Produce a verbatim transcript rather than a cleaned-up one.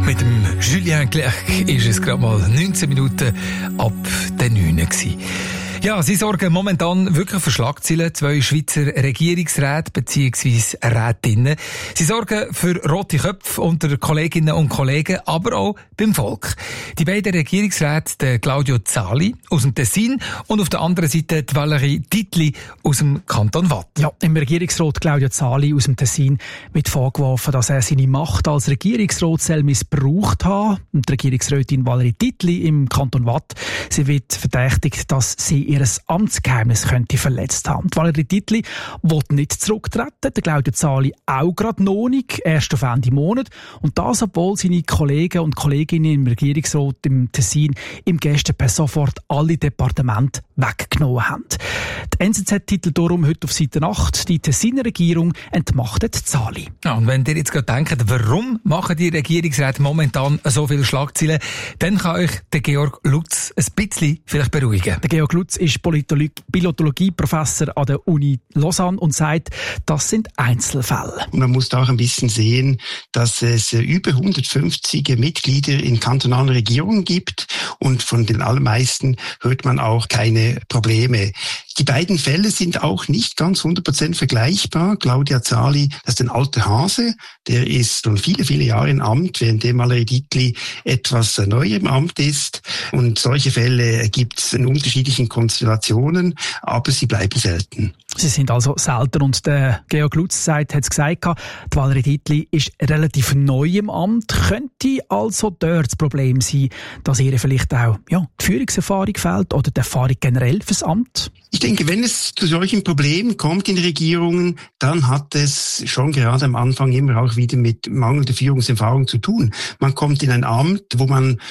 Mit dem Julien Clerc ist es gerade mal neunzehn Minuten ab der neun gewesen. Ja, sie sorgen momentan wirklich für Schlagzeilen. Zwei Schweizer Regierungsräte bzw. Rätinnen. Sie sorgen für rote Köpfe unter Kolleginnen und Kollegen, aber auch beim Volk. Die beiden Regierungsräte, der Claudio Zali aus dem Tessin und auf der anderen Seite die Valerie Titli aus dem Kanton Waadt. Ja, im Regierungsrat Claudio Zali aus dem Tessin wird vorgeworfen, dass er seine Macht als Regierungsrat soll missbraucht haben. Und die Regierungsrätin Valerie Titli im Kanton Waadt, sie wird verdächtigt, dass sie ihr Amtsgeheimnis könnte verletzt haben. Die Valerie Titli will nicht zurücktreten, der Claudio Zali auch gerade noch nicht, erst auf Ende Monat. Und das, obwohl seine Kollegen und Kolleginnen im Regierungsrat im Tessin ihm gestern per sofort alle Departemente weggenommen haben. Die N Z Z-Titel darum heute auf Seite acht. Die Tessiner Regierung entmachtet Zali. Ja, und wenn ihr jetzt gerade denkt, warum machen die Regierungsräte momentan so viele Schlagzeilen, dann kann euch der Georg Lutz ein bisschen vielleicht beruhigen. Der Georg Lutz ist Politologie-Professor an der Uni Lausanne und sagt, das sind Einzelfälle. Man muss da auch ein bisschen sehen, dass es über hundertfünfzig Mitglieder in kantonalen Regierungen gibt und von den allermeisten hört man auch keine Probleme. Die beiden Fälle sind auch nicht ganz hundert Prozent vergleichbar. Claudio Zali, das ist ein alter Hase, der ist schon viele, viele Jahre im Amt, während Valerie Titli etwas neu im Amt ist. Und solche Fälle gibt es in unterschiedlichen Konstellationen, aber sie bleiben selten. Sie sind also selten und der Georg Lutz sagt, hat es gesagt, die Valerie Titli ist relativ neu im Amt. Könnte also dort das Problem sein, dass ihr vielleicht auch ja, die Führungserfahrung fehlt oder die Erfahrung generell fürs Amt? Ich denke, wenn es zu solchen Problemen kommt in Regierungen, dann hat es schon gerade am Anfang immer auch wieder mit mangelnder Führungserfahrung zu tun. Man kommt in ein Amt, wo man